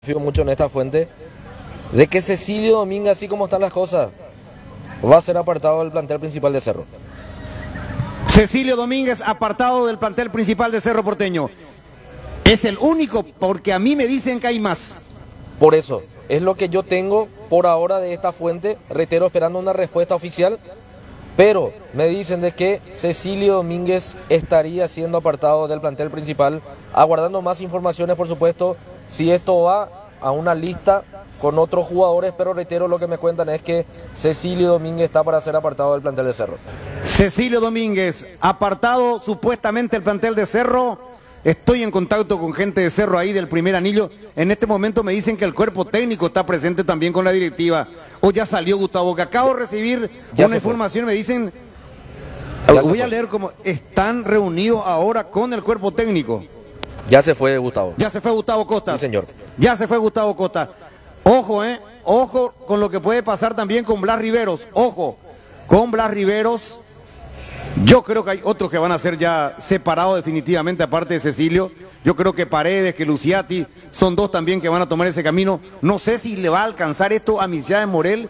Confío mucho en esta fuente de que Cecilio Domínguez, así como están las cosas, va a ser apartado del plantel principal de Cerro. Cecilio Domínguez apartado del plantel principal de Cerro Porteño. Es el único, porque a mí me dicen que hay más. Por eso, es lo que yo tengo por ahora de esta fuente, reitero, esperando una respuesta oficial, pero me dicen de que Cecilio Domínguez estaría siendo apartado del plantel principal, aguardando más informaciones, por supuesto, si esto va a una lista con otros jugadores, pero reitero, lo que me cuentan es que Cecilio Domínguez está para ser apartado del plantel de Cerro. Cecilio Domínguez, apartado supuestamente del plantel de Cerro. Estoy en contacto con gente de Cerro ahí del primer anillo. En este momento me dicen que el cuerpo técnico está presente también con la directiva. O ya salió Gustavo, que acabo de recibir una información, me dicen, voy a leer como están reunidos ahora con el cuerpo técnico. Ya se fue Gustavo. Ya se fue Gustavo Costa. Sí, señor. Ya se fue Gustavo Costa. Ojo, ojo con lo que puede pasar también con Blas Riveros. Ojo, con Blas Riveros. Yo creo que hay otros que van a ser ya separados definitivamente, aparte de Cecilio. Yo creo que Paredes, que Luciati, son dos también que van a tomar ese camino. No sé si le va a alcanzar esto a Milciades Morel,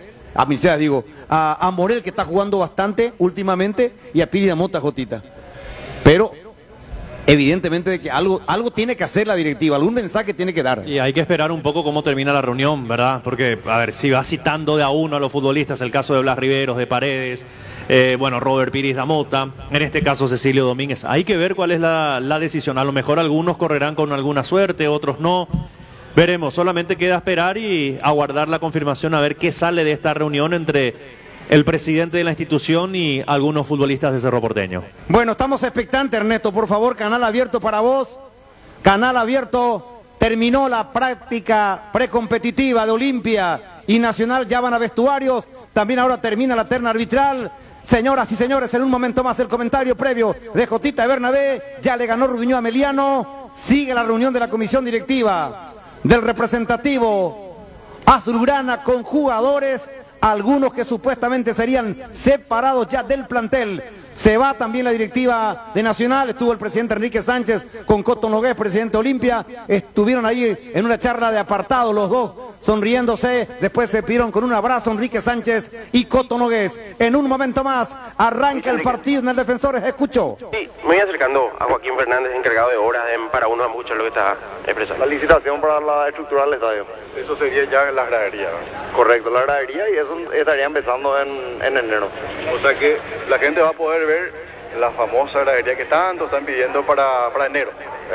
a Morel, que está jugando bastante últimamente, y a Piri Mota Jotita. Pero evidentemente de que algo tiene que hacer la directiva, algún mensaje tiene que dar. Y hay que esperar un poco cómo termina la reunión, ¿verdad? Porque, a ver, si va citando de a uno a los futbolistas, el caso de Blas Riveros, de Paredes, Robert Piris da Mota, en este caso Cecilio Domínguez, hay que ver cuál es la decisión. A lo mejor algunos correrán con alguna suerte, otros no. Veremos, solamente queda esperar y aguardar la confirmación a ver qué sale de esta reunión entre el presidente de la institución y algunos futbolistas de Cerro Porteño. Bueno, estamos expectantes, Ernesto, por favor, canal abierto para vos. Canal abierto, terminó la práctica precompetitiva de Olimpia y Nacional, ya van a vestuarios, también ahora termina la terna arbitral. Señoras y señores, en un momento más el comentario previo de Jotita de Bernabé, ya le ganó Rubiñó a Meliano, sigue la reunión de la comisión directiva del representativo azulgrana con jugadores, algunos que supuestamente serían separados ya del plantel. Se va también la directiva de Nacional, estuvo el presidente Enrique Sánchez con Coto Nogués, presidente Olimpia, estuvieron ahí en una charla de apartado los dos, sonriéndose, después se pidieron con un abrazo Enrique Sánchez y Coto Nogués. En un momento más, arranca el partido en el Defensores, escuchó. Sí, me voy acercando a Joaquín Fernández, encargado de obras para uno a mucho lo que está expresando. La licitación para la estructura del estadio. Eso sería ya en la gradería. Correcto, la gradería, y eso estaría empezando en enero. O sea que la gente va a poder ver la famosa gradería que tanto están pidiendo para enero.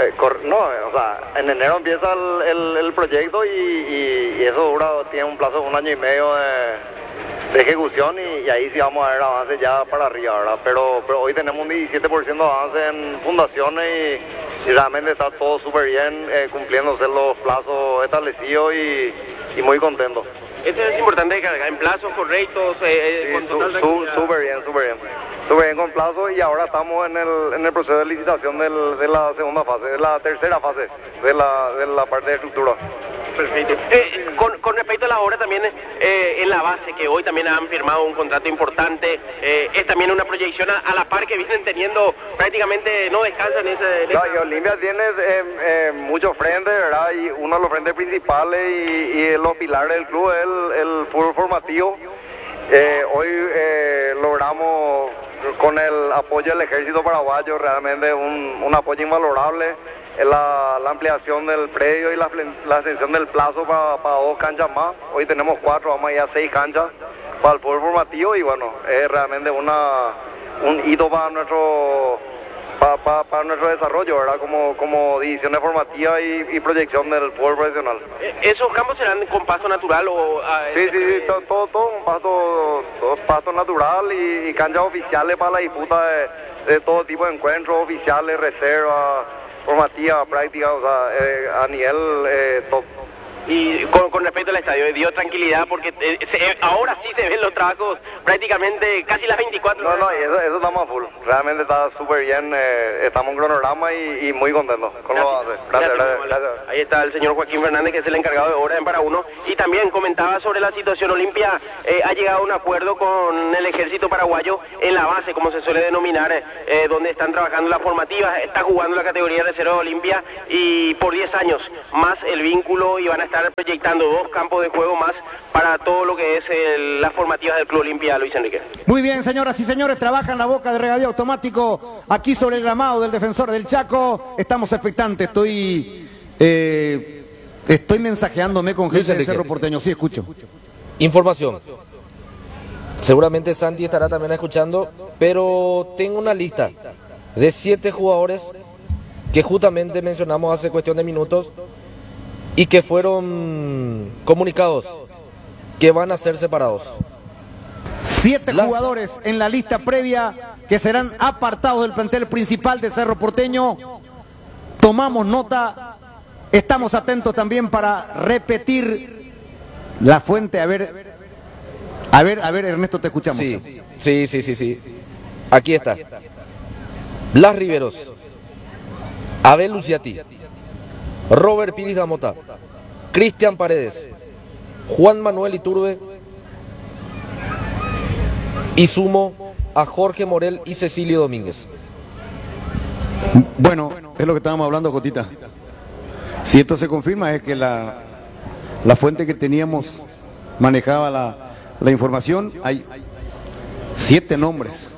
En enero empieza el proyecto y eso tiene un plazo de 1 año y medio de ejecución y ahí sí vamos a ver avance ya para arriba, ¿verdad? Pero hoy tenemos un 17% de avance en fundaciones y realmente está todo súper bien, cumpliéndose los plazos establecidos y muy contento. Eso es importante, cargar en plazos correctos, con total súper bien. Súper bien con plazo, y ahora estamos en el proceso de licitación de la segunda fase, de la tercera fase de la parte de estructura. Perfecto. Con respecto a la obra también, en la base, que hoy también han firmado un contrato importante, es también una proyección a la par que vienen teniendo, prácticamente no descansan ese... Y Olimpia tiene muchos frentes, ¿verdad? Y uno de los frentes principales y los pilares del club es el fútbol formativo. Hoy logramos, con el apoyo del ejército paraguayo, realmente un apoyo invalorable, la ampliación del predio y la extensión del plazo para 2 canchas más. Hoy tenemos 4, vamos a ir a 6 canchas para el fútbol formativo, y bueno, es realmente un hito para nuestro desarrollo, ¿verdad? Como divisiones formativas y proyección del fútbol profesional. ¿Esos campos serán con pasto natural o...? Sí, todo un pasto natural y canchas oficiales para la disputa de todo tipo de encuentros, oficiales, reservas, formativa, práctica, o sea, a nivel top. Y con respecto al estadio, dio tranquilidad porque ahora sí se ven los trabajos prácticamente casi las 24 No, horas. no, eso estamos a full. Realmente está súper bien. Estamos en cronograma y muy contentos con lo que hace. Gracias. Ahí está el señor Joaquín Fernández, que es el encargado de obras en Para Uno. Y también comentaba sobre la situación Olimpia. Ha llegado a un acuerdo con el ejército paraguayo en la base, como se suele denominar, donde están trabajando las formativas. Está jugando la categoría reserva de Olimpia y por 10 años más el vínculo, y van a estar proyectando 2 campos de juego más para todo lo que es las formativas del Club Olimpia, Luis Enrique. Muy bien, señoras y señores, trabajan la boca de regadío automático aquí sobre el gramado del Defensor del Chaco. Estamos expectantes, estoy mensajeándome con gente del Cerro Porteño. Sí, escucho. Información. Seguramente Santi estará también escuchando, pero tengo una lista de 7 jugadores que justamente mencionamos hace cuestión de minutos y que fueron comunicados que van a ser separados. 7 jugadores en la lista previa que serán apartados del plantel principal de Cerro Porteño. Tomamos nota, estamos atentos también para repetir la fuente. A ver, Ernesto, te escuchamos. Sí. Aquí está. Blas Riveros, Abel Luciati, Robert Piris Damota, Cristian Paredes, Juan Manuel Iturbe, y sumo a Jorge Morel y Cecilio Domínguez. Bueno, es lo que estábamos hablando, Cotita. Si esto se confirma, es que la fuente que teníamos manejaba la información. Hay 7 nombres.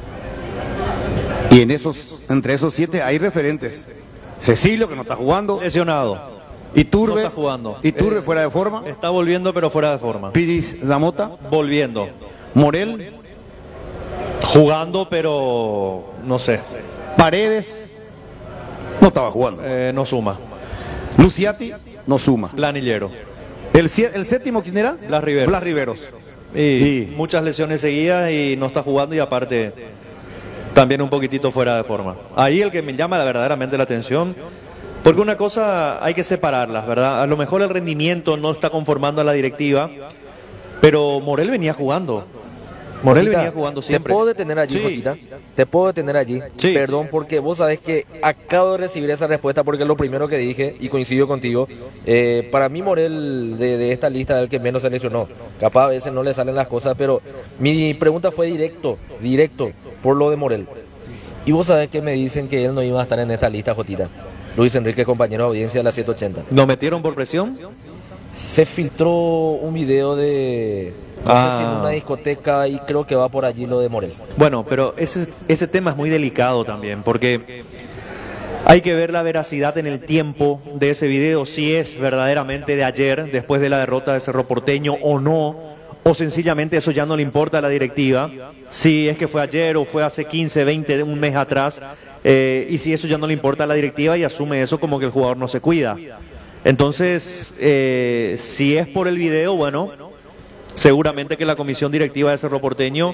Y entre esos 7 hay referentes. Cecilio, que no está jugando. Lesionado. Iturbe, no está jugando. Iturbe fuera de forma. Está volviendo, pero fuera de forma. Piris Damota. Volviendo. Morel. Jugando, pero no sé. Paredes. No estaba jugando. No suma. Luciati. No suma. Planillero. ¿El séptimo quién era? Blas Riveros. Blas Riveros. Y muchas lesiones seguidas y no está jugando, y aparte también un poquitito fuera de forma. Ahí el que me llama verdaderamente la atención, porque una cosa hay que separarlas, ¿verdad? A lo mejor el rendimiento no está conformando a la directiva, pero Morel venía jugando. Morel Jotita, venía jugando siempre. ¿Te puedo detener allí, Sí. Jotita? ¿Te puedo detener allí? Sí. Perdón, porque vos sabés que acabo de recibir esa respuesta, porque es lo primero que dije y coincido contigo. Para mí Morel de esta lista es el que menos se lesionó. Capaz a veces no le salen las cosas, pero mi pregunta fue directo por lo de Morel. Y vos sabés que me dicen que él no iba a estar en esta lista, Jotita. Luis Enrique, compañero de audiencia de la 780. ¿Lo metieron por presión? Se filtró un video de... No sé si en una discoteca, y creo que va por allí lo de Morel. Bueno, pero ese tema es muy delicado también, porque hay que ver la veracidad en el tiempo de ese video, si es verdaderamente de ayer, después de la derrota de Cerro Porteño, o no, o sencillamente eso ya no le importa a la directiva, si es que fue ayer o fue hace 15, 20, un mes atrás, y si eso ya no le importa a la directiva y asume eso como que el jugador no se cuida. Entonces, si es por el video, bueno, seguramente que la comisión directiva de Cerro Porteño,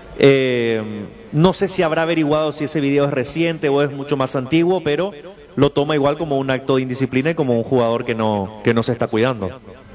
no sé si habrá averiguado si ese video es reciente o es mucho más antiguo, pero lo toma igual como un acto de indisciplina y como un jugador que no se está cuidando.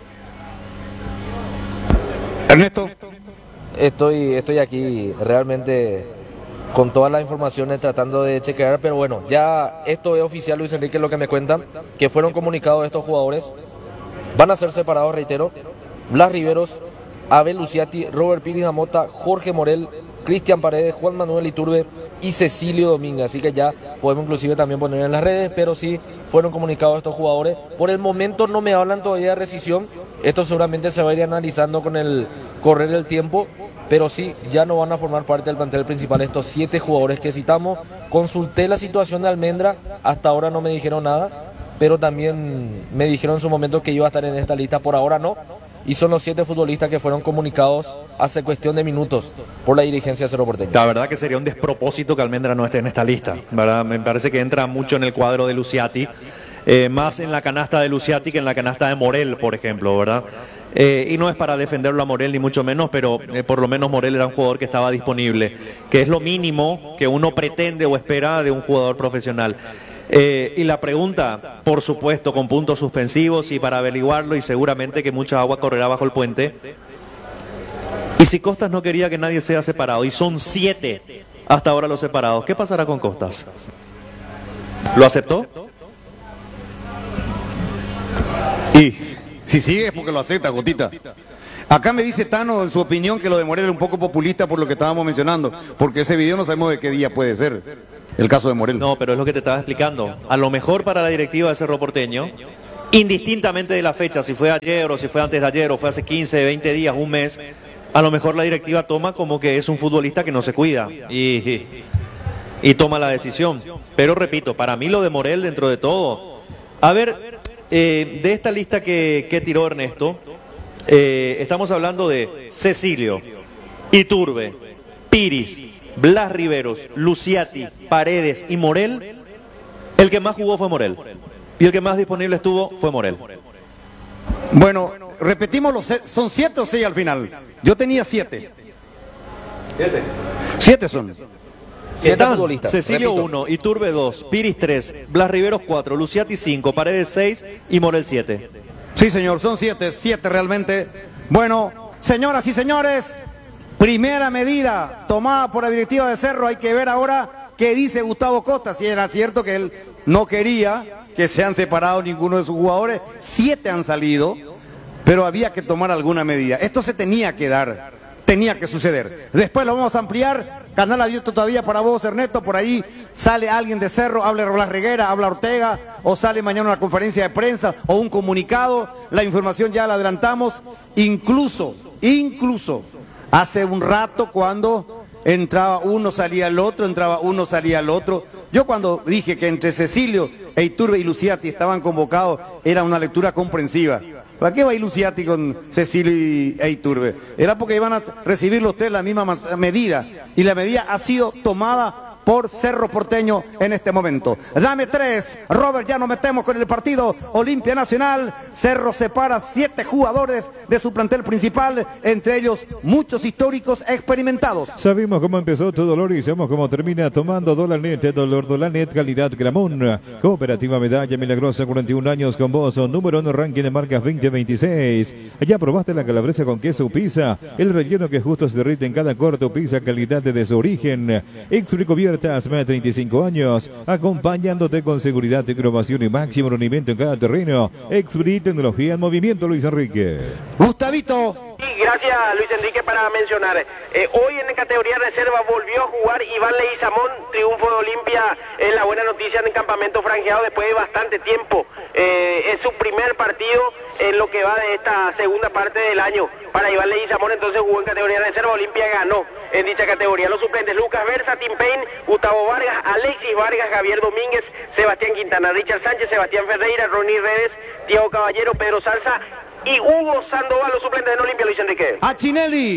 Ernesto. Estoy aquí realmente con todas las informaciones tratando de chequear, pero bueno, ya esto es oficial, Luis Enrique, lo que me cuentan, que fueron comunicados estos jugadores, van a ser separados, reitero, Blas Riveros, Abel Luciati, Robert Piris Damota, Jorge Morel, Cristian Paredes, Juan Manuel Iturbe y Cecilio Domínguez. Así que ya podemos inclusive también poner en las redes, pero sí fueron comunicados estos jugadores. Por el momento no me hablan todavía de rescisión. Esto seguramente se va a ir analizando con el correr del tiempo, pero sí, ya no van a formar parte del plantel principal estos 7 jugadores que citamos. Consulté la situación de Almendra, hasta ahora no me dijeron nada, pero también me dijeron en su momento que iba a estar en esta lista, por ahora no. Y son los 7 futbolistas que fueron comunicados hace cuestión de minutos por la dirigencia de Cerro Porteño. La verdad que sería un despropósito que Almendra no esté en esta lista, ¿verdad? Me parece que entra mucho en el cuadro de Luciati, más en la canasta de Luciati que en la canasta de Morel, por ejemplo, ¿verdad? Y no es para defenderlo a Morel ni mucho menos, pero por lo menos Morel era un jugador que estaba disponible, que es lo mínimo que uno pretende o espera de un jugador profesional. Y la pregunta, por supuesto, con puntos suspensivos y para averiguarlo, y seguramente que mucha agua correrá bajo el puente. Y si Costas no quería que nadie sea separado, y son 7 hasta ahora los separados, ¿qué pasará con Costas? ¿Lo aceptó? Y si sigue es porque lo acepta, Gotita. Acá me dice Tano en su opinión que lo de Morel es un poco populista por lo que estábamos mencionando, porque ese video no sabemos de qué día puede ser el caso de Morel. No, pero es lo que te estaba explicando. A lo mejor para la directiva de Cerro Porteño, indistintamente de la fecha, si fue ayer o si fue antes de ayer o fue hace 15, 20 días, un mes, a lo mejor la directiva toma como que es un futbolista que no se cuida y toma la decisión. Pero repito, para mí lo de Morel dentro de todo. A ver, de esta lista que tiró Ernesto, estamos hablando de Cecilio, Iturbe, Piris, Blas Riveros, Luciati, Paredes y Morel. El que más jugó fue Morel. Y el que más disponible estuvo fue Morel. Bueno, repetimos, son 7 o 6 al final. Yo tenía 7. 7 son. 7 futbolistas. Cecilio repito. 1, Iturbe 2, Piris 3, Blas Riveros 4, Luciati 5, Paredes 6 y Morel 7. Sí, señor, son 7 realmente. Bueno, señoras y señores, primera medida tomada por la directiva de Cerro. Hay que ver ahora qué dice Gustavo Costa. Si era cierto que él no quería que sean separados ninguno de sus jugadores. 7 han salido, pero había que tomar alguna medida. Esto se tenía que dar, tenía que suceder. Después lo vamos a ampliar. Canal abierto todavía para vos, Ernesto. Por ahí sale alguien de Cerro, habla Blas Reguera, habla Ortega, o sale mañana una conferencia de prensa o un comunicado. La información ya la adelantamos. Incluso, hace un rato cuando entraba uno, salía el otro, entraba uno, salía el otro. Yo cuando dije que entre Cecilio e Iturbe y Luciati estaban convocados, era una lectura comprensiva. ¿Para qué va a ir Luciati con Cecilio e Iturbe? Era porque iban a recibir los 3 la misma medida. Y la medida ha sido tomada por Cerro Porteño en este momento. Dame 3, Robert, ya nos metemos con el partido. Olimpia Nacional, Cerro separa 7 jugadores de su plantel principal, entre ellos muchos históricos experimentados. Sabemos cómo empezó tu dolor y sabemos cómo termina. Tomando Dolanet, dolor Dolanet, calidad Gramón. Cooperativa Medalla Milagrosa, 41 años con vos, número 1 ranking de marcas 2026. Ya probaste la calabresa con queso pizza, el relleno que justo se derrite en cada corte. Pizza, calidad desde su origen. Explico bien. Más de 35 años, acompañándote con seguridad, innovación y máximo rendimiento en cada terreno. Exbri, tecnología en movimiento, Luis Enrique. Gustavito. Sí, gracias Luis Enrique para mencionar. Hoy en categoría reserva volvió a jugar Iván Leguizamón, triunfo de Olimpia, es la buena noticia en el campamento franjeado después de bastante tiempo. Es su primer partido en lo que va de esta segunda parte del año. Para Iván Leguizamón entonces jugó en categoría reserva, Olimpia ganó en dicha categoría. Los suplentes: Lucas Versa, Tim Payne, Gustavo Vargas, Alexis Vargas, Javier Domínguez, Sebastián Quintana, Richard Sánchez, Sebastián Ferreira, Ronnie Redes, Thiago Caballero, Pedro Salsa y Hugo Sandoval, los suplentes en Olimpia. Luis Enrique. A Chinelli.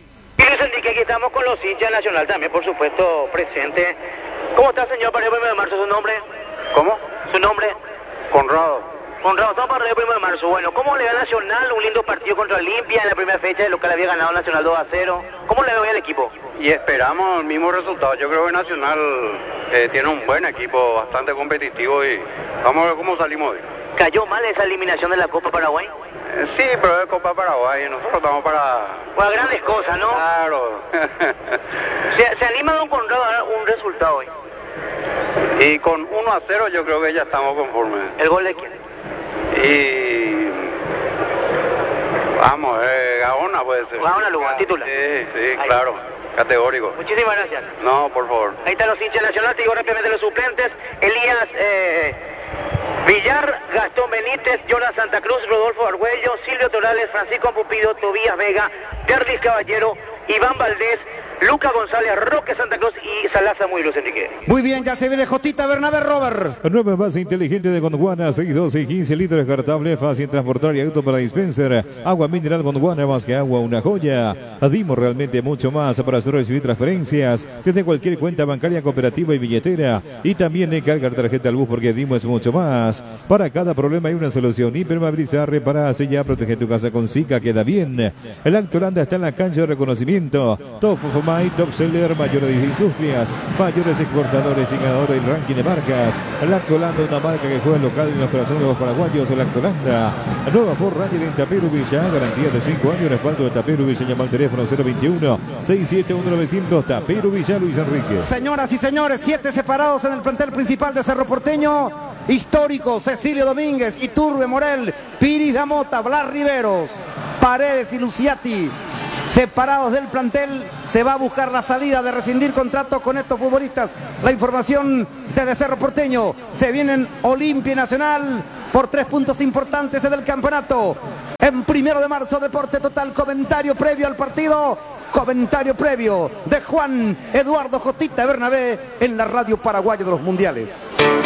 Y Luis Enrique, aquí estamos con los hinchas Nacional también, por supuesto, presente. ¿Cómo está, señor, para el 1 de marzo? ¿Su nombre? ¿Cómo? ¿Su nombre? Conrado. Conrado, estamos para el 1 de marzo. Bueno, ¿cómo le va Nacional? Un lindo partido contra Olimpia en la primera fecha, de lo que le había ganado Nacional 2-0. ¿Cómo le ve al equipo? Y esperamos el mismo resultado. Yo creo que Nacional tiene un buen equipo, bastante competitivo, y vamos a ver cómo salimos hoy. ¿Cayó mal esa eliminación de la Copa Paraguay? Sí, pero es Copa Paraguay, nosotros estamos para... Pues grandes cosas, ¿no? Claro. ¿Se anima don Conrado a dar un resultado hoy? Y con 1-0 yo creo que ya estamos conformes. ¿El gol de quién? Y... vamos, Gaona puede ser. Gaona Lugo, titular. Sí, claro, categórico. Muchísimas gracias. No, por favor. Ahí están los hinchas Nacional, te digo rápidamente los suplentes: Elías Villar, Gastón Benítez, Jonas Santa Cruz, Rodolfo Argüello, Silvio Torales, Francisco Pupido, Tobías Vega, Derlis Caballero, Iván Valdés, Luca González, Roque Santa Cruz y Salaza Muy, Luis Enrique. Muy bien, ya se viene Jotita Bernabé, Robert. Nueva base inteligente de Gondwana, 6, 12 y 15 litros, descartable, fácil transportar y auto para dispenser. Agua mineral Gondwana, más que agua, una joya. Dimos realmente mucho más para hacer recibir transferencias desde cualquier cuenta bancaria, cooperativa y billetera. Y también cargar tarjeta al bus, porque Dimo es mucho más. Para cada problema hay una solución. Impermeabilizar, reparar, sellar, proteger tu casa con Zika, queda bien. El acto Holanda está en la cancha de reconocimiento. Todo fue May, Top Seller, mayores industrias, mayores exportadores y ganadores del ranking de marcas. Lactolanda, una marca que juega local en los corazones de los paraguayos. Lactolanda, nueva Ford Ranger en Tapero Villa, garantía de 5 años, respaldo de Tapero Villa. Llama al teléfono 021-671-900. Tapero Villa, Luis Enrique. Señoras y señores, 7 separados en el plantel principal de Cerro Porteño. Histórico, Cecilio Domínguez, Iturbe Morel, Piris Damota, Blas Riveros, Paredes y Luciati. Separados del plantel, se va a buscar la salida de rescindir contrato con estos futbolistas. La información desde Cerro Porteño. Se vienen Olimpia y Nacional por 3 puntos importantes en el campeonato. En 1 de marzo, Deporte Total, comentario previo al partido. Comentario previo de Juan Eduardo Jotita Bernabé en la radio paraguaya de los mundiales.